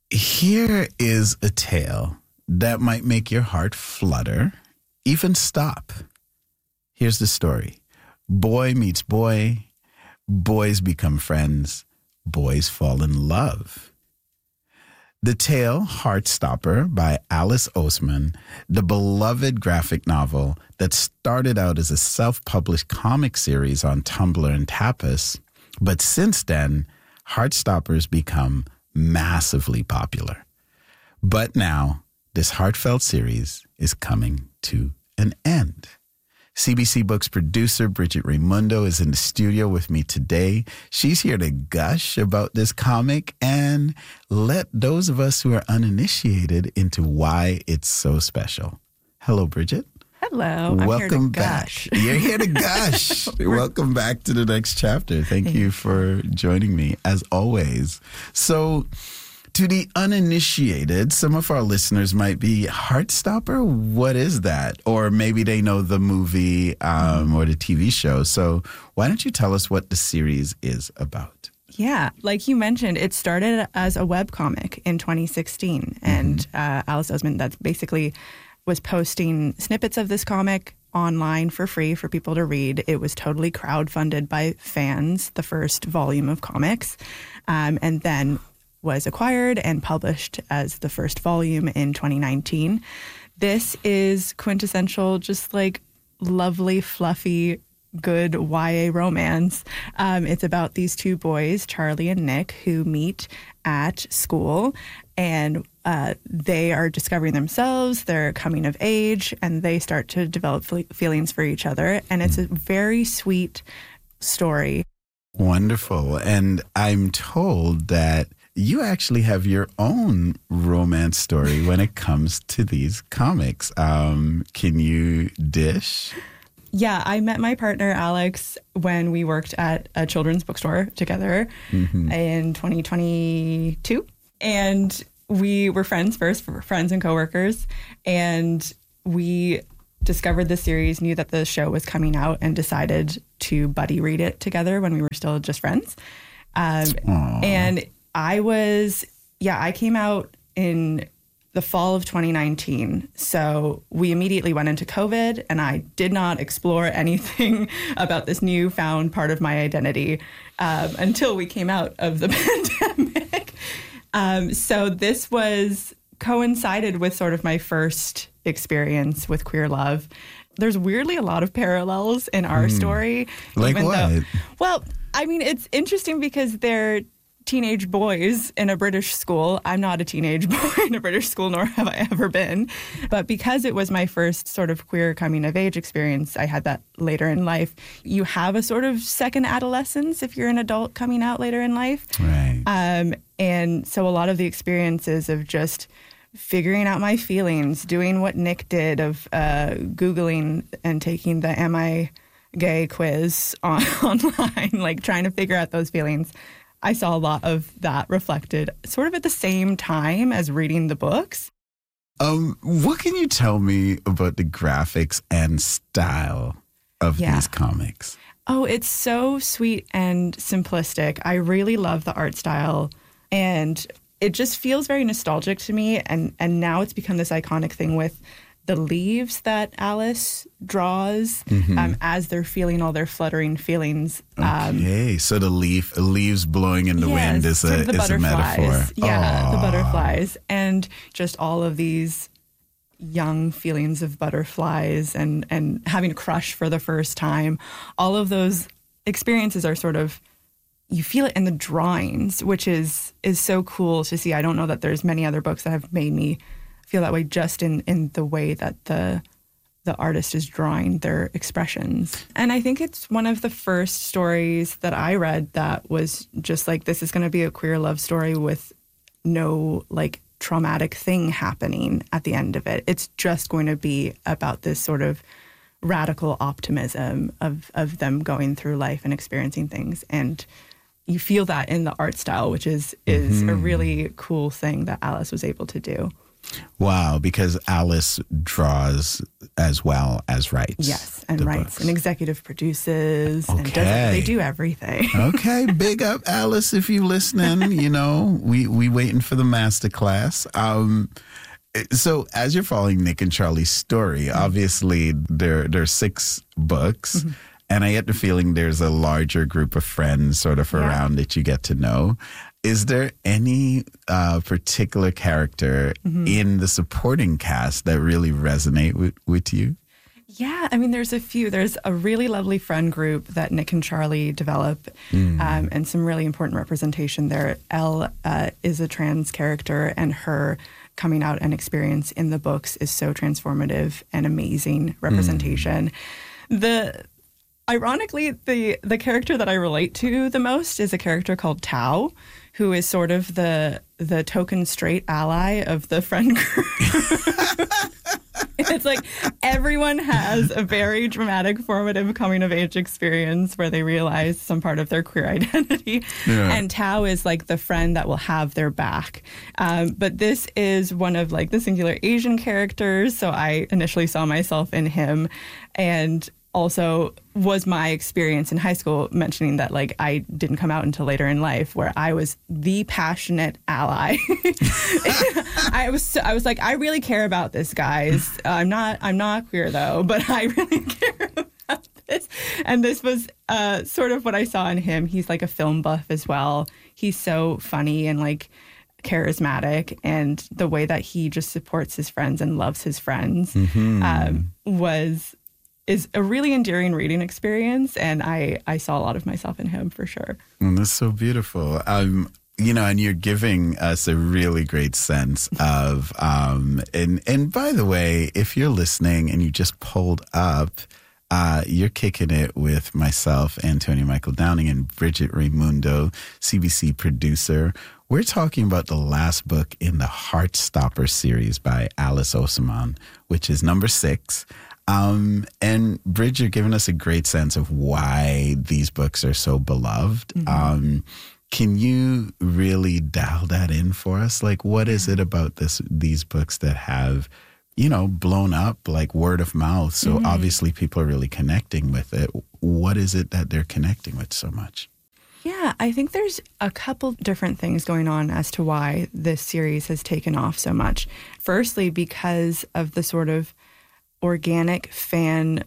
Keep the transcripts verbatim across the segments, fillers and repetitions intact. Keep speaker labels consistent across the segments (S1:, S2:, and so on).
S1: Here is a tale that might make your heart flutter, even stop. Here's the story. Boy meets boy. Boys become friends. Boys fall in love. The tale, Heartstopper by Alice Oseman, the beloved graphic novel that started out as a self-published comic series on Tumblr and Tapas, but since then, Heartstopper's become massively popular. But now, this heartfelt series is coming to an end. C B C Books producer Bridget Raimundo is in the studio with me today. She's here to gush about this comic and let those of us who are uninitiated into why it's so special. Hello, Bridget.
S2: Hello.
S1: Welcome
S2: I'm here to
S1: back.
S2: gush.
S1: You're here to gush. Welcome back to the next chapter. Thank you for joining me, as always. So, to the uninitiated, some of our listeners might be, Heartstopper? What is that? Or maybe they know the movie um, or the T V show. So why don't you tell us what the series is about?
S2: Yeah, like you mentioned, it started as a webcomic in twenty sixteen. And uh, Alice Oseman, that's basically was posting snippets of this comic online for free for people to read. It was totally crowdfunded by fans, the first volume of comics, um, and then was acquired and published as the first volume in twenty nineteen. This is quintessential, just like lovely, fluffy, good Y A romance. Um, it's about these two boys, Charlie and Nick, who meet at school, and uh, they are discovering themselves, they're coming of age, and they start to develop fe- feelings for each other. And it's a very sweet story.
S1: Wonderful. And I'm told that you actually have your own romance story when it comes to these comics. Um, can you dish?
S2: Yeah, I met my partner, Alex, when we worked at a children's bookstore together mm-hmm. in twenty twenty-two. And we were friends first, friends and coworkers. And we discovered the series, knew that the show was coming out, and decided to buddy read it together when we were still just friends. Um, and I was, yeah, I came out in the fall of twenty nineteen. So we immediately went into COVID, and I did not explore anything about this newfound part of my identity um, until we came out of the pandemic. Um, so this was coincided with sort of my first experience with queer love. There's weirdly a lot of parallels in our mm. story.
S1: Like
S2: even
S1: what?
S2: Though, well, I mean, it's interesting because they're teenage boys in a British school. I'm not a teenage boy in a British school, nor have I ever been. But because it was my first sort of queer coming of age experience, I had that later in life. You have a sort of second adolescence if you're an adult coming out later in life.
S1: Right.
S2: Um, and so a lot of the experiences of just figuring out my feelings, doing what Nick did of uh, Googling and taking the Am I Gay quiz on, online, like trying to figure out those feelings. I saw a lot of that reflected sort of at the same time as reading the books.
S1: Um, what can you tell me about the graphics and style of
S2: yeah.
S1: these comics?
S2: Oh, it's so sweet and simplistic. I really love the art style, and it just feels very nostalgic to me. And, and now it's become this iconic thing with the leaves that Alice draws mm-hmm. um, as they're feeling all their fluttering feelings. Um,
S1: okay, so the leaf, leaves blowing in the
S2: yes,
S1: wind is a,
S2: the
S1: is a metaphor.
S2: Yeah,
S1: Aww.
S2: The butterflies. And just all of these young feelings of butterflies and, and having a crush for the first time. All of those experiences are sort of, you feel it in the drawings, which is is so cool to see. I don't know that there's many other books that have made me feel that way, just in, in the way that the the artist is drawing their expressions. And I think it's one of the first stories that I read that was just like, this is going to be a queer love story with no like traumatic thing happening at the end of it. It's just going to be about this sort of radical optimism of of them going through life and experiencing things. And you feel that in the art style, which is is mm-hmm. a really cool thing that Alice was able to do.
S1: Wow, because Alice draws as well as writes.
S2: Yes, and
S1: the
S2: writes
S1: books.
S2: and executive produces.
S1: Okay.
S2: And does, they do everything.
S1: Okay, big up Alice if you listening. You know, we we waiting for the master class. Um, so as you're following Nick and Charlie's story, mm-hmm. obviously there there are six books. Mm-hmm. And I get the feeling there's a larger group of friends sort of yeah. around that you get to know. Is there any uh, particular character mm-hmm. in the supporting cast that really resonate with, with you?
S2: Yeah, I mean, there's a few. There's a really lovely friend group that Nick and Charlie develop mm. um, and some really important representation there. Elle uh, is a trans character, and her coming out and experience in the books is so transformative and amazing representation. Mm. The Ironically, the, the character that I relate to the most is a character called Tao, who is sort of the the token straight ally of the friend group. It's like everyone has a very dramatic, formative coming-of-age experience where they realize some part of their queer identity. Yeah. And Tao is like the friend that will have their back. Um, but this is one of like the singular Asian characters, so I initially saw myself in him. And also was my experience in high school, mentioning that like I didn't come out until later in life, where I was the passionate ally. I was so, I was like, I really care about this, guys. I'm not I'm not queer though, but I really care about this. And this was uh, sort of what I saw in him. He's like a film buff as well. He's so funny and like charismatic, and the way that he just supports his friends and loves his friends mm-hmm. um, was. is a really endearing reading experience, and I, I saw a lot of myself in him for sure.
S1: Mm, that's so beautiful. Um, you know, and you're giving us a really great sense of, um, and, and by the way, if you're listening and you just pulled up, uh, you're kicking it with myself, Antonio Michael Downing, and Bridget Raimundo, C B C producer. We're talking about the last book in the Heartstopper series by Alice Oseman, which is number six. Um, and Bridge, you're giving us a great sense of why these books are so beloved. Mm-hmm. Um, can you really dial that in for us? Like, what is it about this these books that have, you know, blown up like word of mouth? So mm-hmm. obviously people are really connecting with it. What is it that they're connecting with so much?
S2: Yeah, I think there's a couple different things going on as to why this series has taken off so much. Firstly, because of the sort of organic fan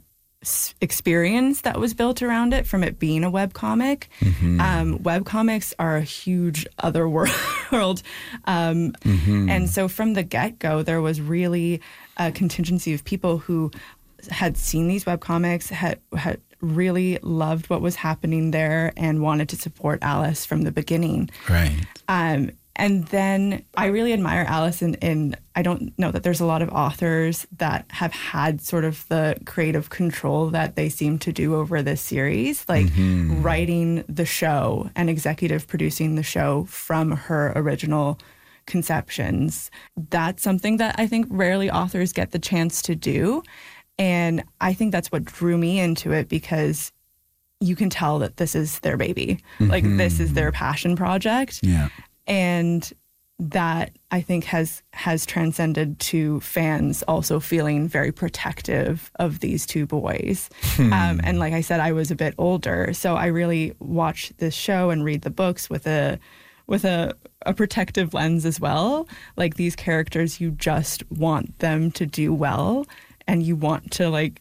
S2: experience that was built around it from it being a webcomic. Mm-hmm. Um, webcomics are a huge other world. um, mm-hmm. And so from the get-go, there was really a contingency of people who had seen these webcomics, had, had really loved what was happening there and wanted to support Alice from the beginning.
S1: Right.
S2: Um, And then I really admire Alice, and in, in, I don't know that there's a lot of authors that have had sort of the creative control that they seem to do over this series, like mm-hmm. writing the show and executive producing the show from her original conceptions. That's something that I think rarely authors get the chance to do. And I think that's what drew me into it, because you can tell that this is their baby. Mm-hmm. Like, this is their passion project.
S1: Yeah.
S2: And that, I think, has has transcended to fans also feeling very protective of these two boys. Hmm. Um, and like I said, I was a bit older, so I really watch this show and read the books with a with a, a protective lens as well. Like, these characters, you just want them to do well, and you want to like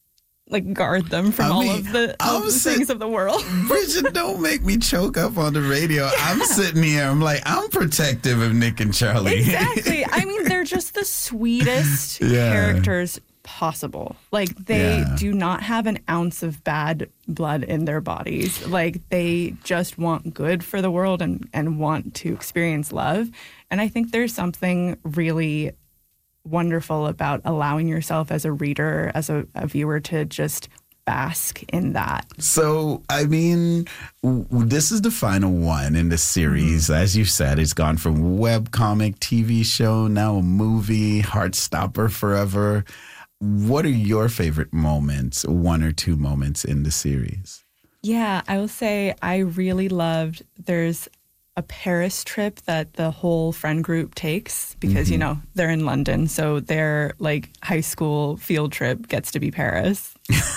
S2: like guard them from I all mean, of the, all the sit- things of the world.
S1: Bridget, don't make me choke up on the radio. I'm sitting here, I'm like, I'm protective of Nick and Charlie.
S2: Exactly. I mean, they're just the sweetest yeah. characters possible. Like, they yeah. do not have an ounce of bad blood in their bodies. Like, they just want good for the world and, and want to experience love. And I think there's something really wonderful about allowing yourself as a reader, as a, a viewer, to just bask in that.
S1: So, I mean, w- this is the final one in the series. Mm-hmm. As you said, it's gone from webcomic, T V show, now a movie, Heartstopper forever. What are your favorite moments, one or two moments in the series?
S2: Yeah, I will say I really loved, there's a a Paris trip that the whole friend group takes because, mm-hmm. you know, they're in London. So their like high school field trip gets to be Paris.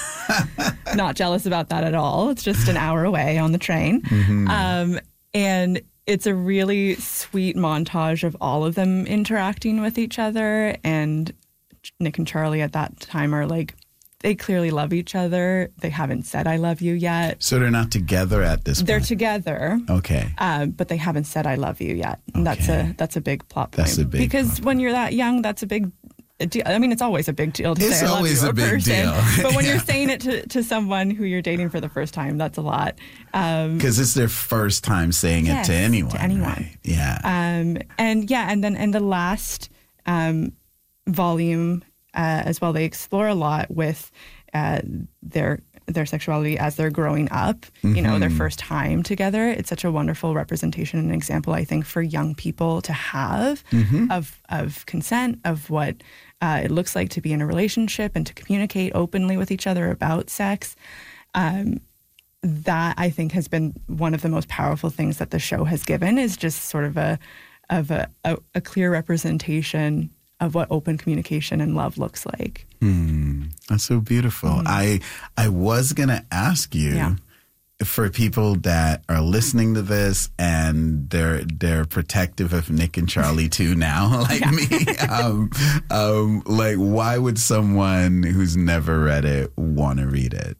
S2: Not jealous about that at all. It's just an hour away on the train. Mm-hmm. Um, and it's a really sweet montage of all of them interacting with each other. And Nick and Charlie at that time are like, they clearly love each other. They haven't said I love you yet.
S1: So they're not together at this
S2: they're
S1: point?
S2: They're together.
S1: Okay.
S2: Um, but they haven't said I love you yet. And okay. that's a that's a big plot point.
S1: That's a big
S2: Because when you're that young, that's a big deal. I mean, it's always a big deal to
S1: it's
S2: say I love you to
S1: a
S2: a
S1: big
S2: person.
S1: Deal.
S2: But when
S1: yeah.
S2: you're saying it to, to someone who you're dating for the first time, that's a lot.
S1: Because um, it's their first time saying
S2: yes,
S1: it to anyone.
S2: To anyone.
S1: Right? Yeah.
S2: Um, and yeah, and then in the last um, volume uh, as well, they explore a lot with uh, their their sexuality as they're growing up, mm-hmm. you know, their first time together. It's such a wonderful representation and example, I think, for young people to have mm-hmm. of of consent, of what uh, it looks like to be in a relationship and to communicate openly with each other about sex. Um, that, I think, has been one of the most powerful things that the show has given, is just sort of a of a, a, a clear representation of what open communication and love looks like.
S1: Mm, that's so beautiful. Mm. I I was going to ask you, yeah. for people that are listening to this and they're they're protective of Nick and Charlie too now, like yeah. me, um, um, like why would someone who's never read it want to read it?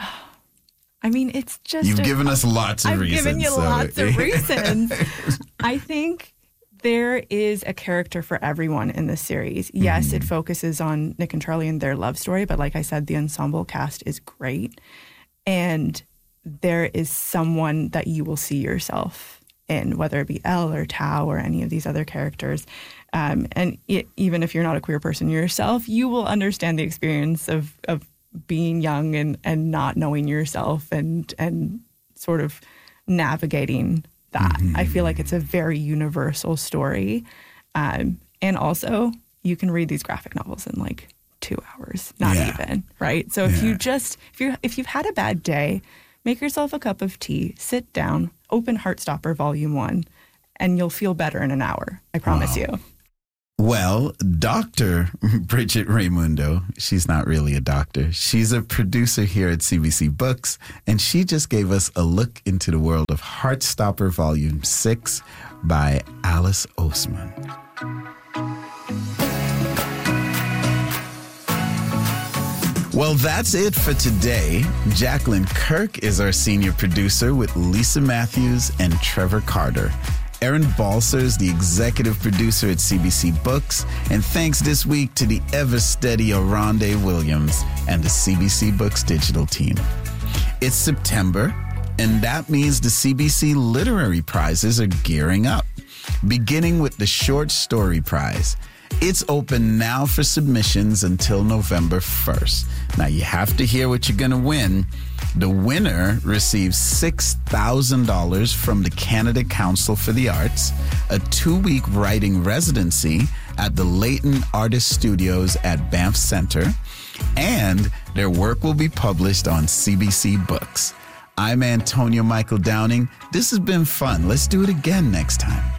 S2: I mean, it's just...
S1: You've
S2: a,
S1: given us lots of
S2: I've
S1: reasons.
S2: I've given you
S1: so.
S2: lots of reasons. I think there is a character for everyone in this series. Yes, mm-hmm. it focuses on Nick and Charlie and their love story, but like I said, the ensemble cast is great. And there is someone that you will see yourself in, whether it be Elle or Tao or any of these other characters. Um, and it, even if you're not a queer person yourself, you will understand the experience of, of being young and, and not knowing yourself and, and sort of navigating that. Mm-hmm. I feel like it's a very universal story. Um, and also, you can read these graphic novels in like two hours, not yeah. even, right? So if yeah. you just, if you if you've had a bad day, make yourself a cup of tea, sit down, open Heartstopper Volume one, and you'll feel better in an hour. I promise wow. you.
S1: Well, Doctor Bridget Raimundo, she's not really a doctor. She's a producer here at C B C Books, and she just gave us a look into the world of Heartstopper Volume six by Alice Oseman. Well, that's it for today. Jacqueline Kirk is our senior producer with Lisa Matthews and Trevor Carter. Erin Balser is the executive producer at C B C Books. And thanks this week to the ever-steady Aronde Williams and the C B C Books digital team. It's September, and that means the C B C Literary Prizes are gearing up, beginning with the Short Story Prize. It's open now for submissions until November first. Now, you have to hear what you're going to win. The winner receives six thousand dollars from the Canada Council for the Arts, a two-week writing residency at the Leighton Artist Studios at Banff Centre, and their work will be published on C B C Books. I'm Antonio Michael Downing. This has been fun. Let's do it again next time.